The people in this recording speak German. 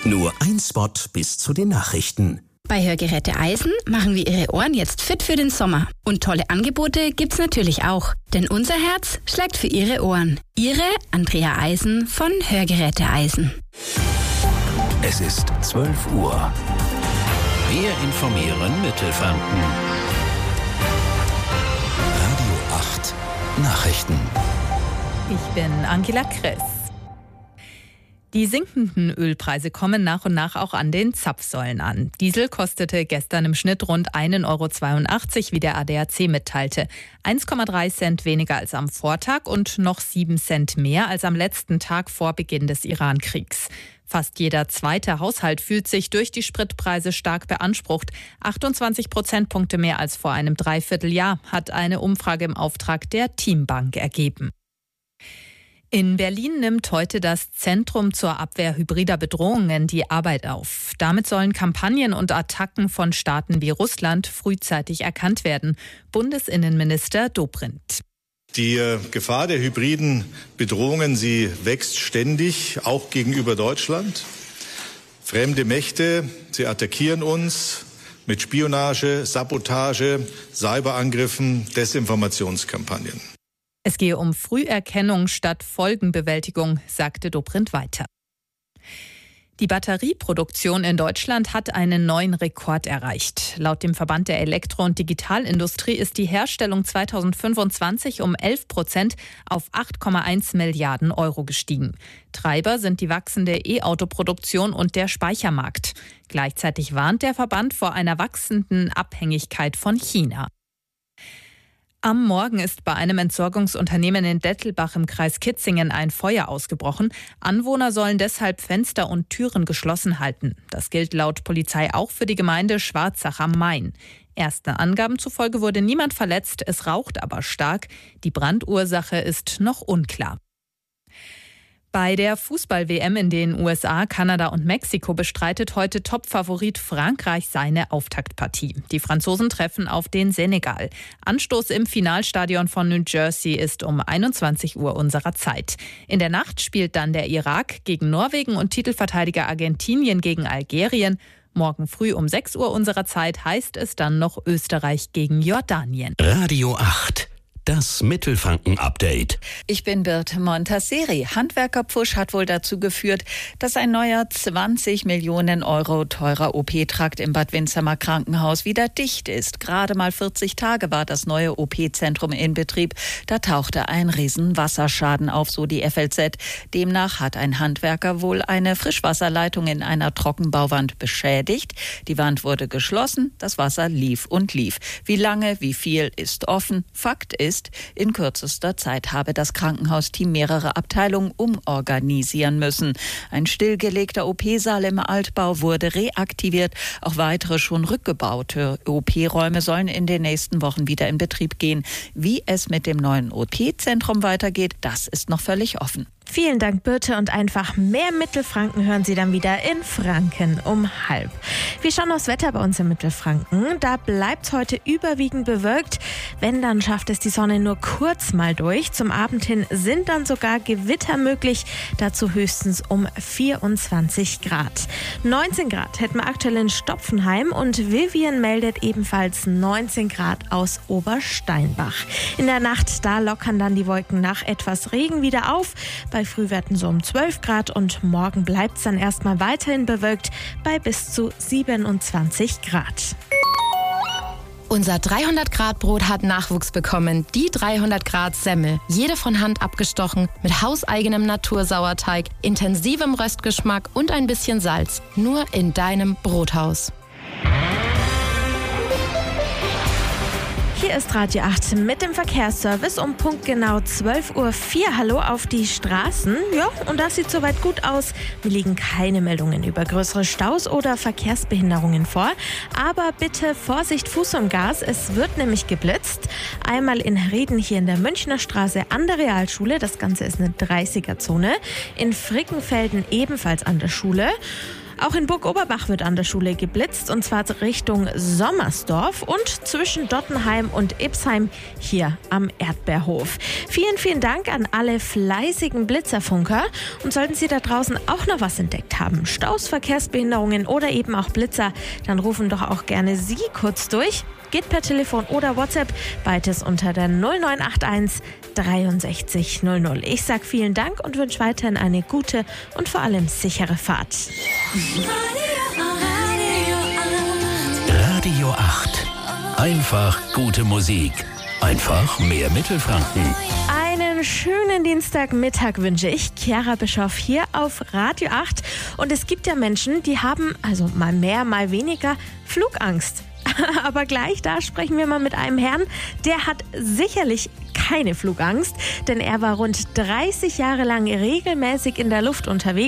Nur ein Spot bis zu den Nachrichten. Bei Hörgeräte Eisen machen wir Ihre Ohren jetzt fit für den Sommer. Und tolle Angebote gibt's natürlich auch. Denn unser Herz schlägt für Ihre Ohren. Ihre Andrea Eisen von Hörgeräte Eisen. Es ist 12 Uhr. Wir informieren Mittelfranken. Radio 8 Nachrichten. Ich bin Angela Kress. Die sinkenden Ölpreise kommen nach und nach auch an den Zapfsäulen an. Diesel kostete gestern im Schnitt rund 1,82 €, wie der ADAC mitteilte. 1,3 Cent weniger als am Vortag und noch 7 Cent mehr als am letzten Tag vor Beginn des Iran-Kriegs. Fast jeder zweite Haushalt fühlt sich durch die Spritpreise stark beansprucht. 28 Prozentpunkte mehr als vor einem Dreivierteljahr, hat eine Umfrage im Auftrag der Teambank ergeben. In Berlin nimmt heute das Zentrum zur Abwehr hybrider Bedrohungen die Arbeit auf. Damit sollen Kampagnen und Attacken von Staaten wie Russland frühzeitig erkannt werden. Bundesinnenminister Dobrindt. Die Gefahr der hybriden Bedrohungen, sie wächst ständig, auch gegenüber Deutschland. Fremde Mächte, sie attackieren uns mit Spionage, Sabotage, Cyberangriffen, Desinformationskampagnen. Es gehe um Früherkennung statt Folgenbewältigung, sagte Dobrindt weiter. Die Batterieproduktion in Deutschland hat einen neuen Rekord erreicht. Laut dem Verband der Elektro- und Digitalindustrie ist die Herstellung 2025 um 11% auf 8,1 Milliarden € gestiegen. Treiber sind die wachsende E-Auto-Produktion und der Speichermarkt. Gleichzeitig warnt der Verband vor einer wachsenden Abhängigkeit von China. Am Morgen ist bei einem Entsorgungsunternehmen in Dettelbach im Kreis Kitzingen ein Feuer ausgebrochen. Anwohner sollen deshalb Fenster und Türen geschlossen halten. Das gilt laut Polizei auch für die Gemeinde Schwarzach am Main. Ersten Angaben zufolge wurde niemand verletzt, es raucht aber stark. Die Brandursache ist noch unklar. Bei der Fußball-WM in den USA, Kanada und Mexiko bestreitet heute Topfavorit Frankreich seine Auftaktpartie. Die Franzosen treffen auf den Senegal. Anstoß im Finalstadion von New Jersey ist um 21 Uhr unserer Zeit. In der Nacht spielt dann der Irak gegen Norwegen und Titelverteidiger Argentinien gegen Algerien. Morgen früh um 6 Uhr unserer Zeit heißt es dann noch Österreich gegen Jordanien. Radio 8. Das Mittelfranken-Update. Ich bin Birte Montasseri. Handwerkerpfusch hat wohl dazu geführt, dass ein neuer 20 Millionen € teurer OP-Trakt im Bad Windshemer Krankenhaus wieder dicht ist. Gerade mal 40 Tage war das neue OP-Zentrum in Betrieb. Da tauchte ein Riesenwasserschaden auf, so die FLZ. Demnach hat ein Handwerker wohl eine Frischwasserleitung in einer Trockenbauwand beschädigt. Die Wand wurde geschlossen, das Wasser lief und lief. Wie lange, wie viel ist offen. Fakt ist, in kürzester Zeit habe das Krankenhausteam mehrere Abteilungen umorganisieren müssen. Ein stillgelegter OP-Saal im Altbau wurde reaktiviert. Auch weitere schon rückgebaute OP-Räume sollen in den nächsten Wochen wieder in Betrieb gehen. Wie es mit dem neuen OP-Zentrum weitergeht, das ist noch völlig offen. Vielen Dank, Birte, und einfach mehr Mittelfranken hören Sie dann wieder in Franken um 12:30. Wir schauen aufs Wetter bei uns in Mittelfranken. Da bleibt es heute überwiegend bewölkt. Wenn, dann schafft es die Sonne nur kurz mal durch. Zum Abend hin sind dann sogar Gewitter möglich. Dazu höchstens um 24 Grad. 19 Grad hätten wir aktuell in Stopfenheim und Vivian meldet ebenfalls 19 Grad aus Obersteinbach. In der Nacht, da lockern dann die Wolken nach etwas Regen wieder auf. Bei Frühwerten so um 12 Grad und morgen bleibt es dann erstmal weiterhin bewölkt bei bis zu 27 Grad. Unser 300-Grad-Brot hat Nachwuchs bekommen. Die 300-Grad-Semmel. Jede von Hand abgestochen, mit hauseigenem Natursauerteig, intensivem Röstgeschmack und ein bisschen Salz. Nur in deinem Brothaus. Hier ist Radio 8 mit dem Verkehrsservice um punktgenau 12:04 Uhr. Hallo auf die Straßen. Ja, und das sieht soweit gut aus. Mir liegen keine Meldungen über größere Staus oder Verkehrsbehinderungen vor. Aber bitte Vorsicht, Fuß am Gas. Es wird nämlich geblitzt. Einmal in Rieden hier in der Münchner Straße an der Realschule. Das Ganze ist eine 30er-Zone. In Frickenfelden ebenfalls an der Schule. Auch in Burg Oberbach wird an der Schule geblitzt, und zwar Richtung Sommersdorf und zwischen Dottenheim und Ibsheim hier am Erdbeerhof. Vielen, vielen Dank an alle fleißigen Blitzerfunker. Und sollten Sie da draußen auch noch was entdeckt haben, Staus, Verkehrsbehinderungen oder eben auch Blitzer, dann rufen doch auch gerne Sie kurz durch. Geht per Telefon oder WhatsApp, beides unter der 0981 63 00. Ich sage vielen Dank und wünsche weiterhin eine gute und vor allem sichere Fahrt. Radio 8. Einfach gute Musik. Einfach mehr Mittelfranken. Einen schönen Dienstagmittag wünsche ich, Chiara Bischoff hier auf Radio 8. Und es gibt ja Menschen, die haben, also mal mehr, mal weniger, Flugangst. Aber gleich, da sprechen wir mal mit einem Herrn, der hat sicherlich keine Flugangst, denn er war rund 30 Jahre lang regelmäßig in der Luft unterwegs.